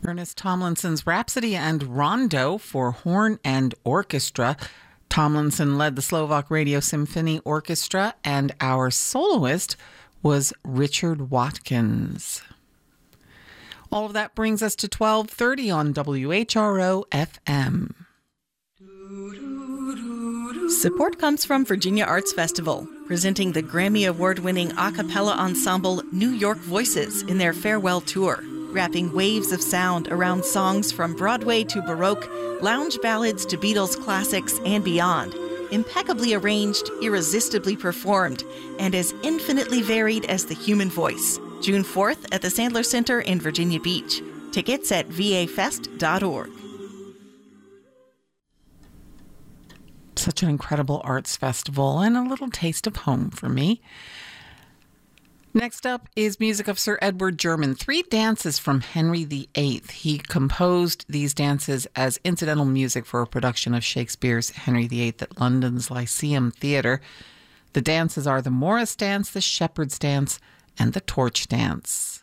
Ernest Tomlinson's Rhapsody and Rondo for horn and orchestra. Tomlinson led the Slovak Radio Symphony Orchestra, and our soloist was Richard Watkins. All of that brings us to 12:30 on WHRO FM. Support comes from Virginia Arts Festival, presenting the Grammy Award-winning a cappella ensemble New York Voices in their farewell tour, wrapping waves of sound around songs from Broadway to Baroque, lounge ballads to Beatles classics and beyond, impeccably arranged, irresistibly performed, and as infinitely varied as the human voice. June 4th at the Sandler Center in Virginia Beach. Tickets at vafest.org. Such an incredible arts festival and a little taste of home for me. Next up is music of Sir Edward German, 3 dances from Henry VIII. He composed these dances as incidental music for a production of Shakespeare's Henry VIII at London's Lyceum Theatre. The dances are the Morris Dance, the Shepherd's Dance, and the Torch Dance.